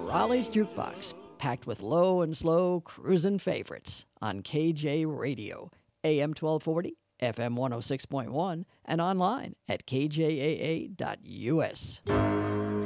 Raleigh's Jukebox, packed with low and slow cruising favorites on KJ Radio, AM 1240, FM 106.1, and online at kjaa.us.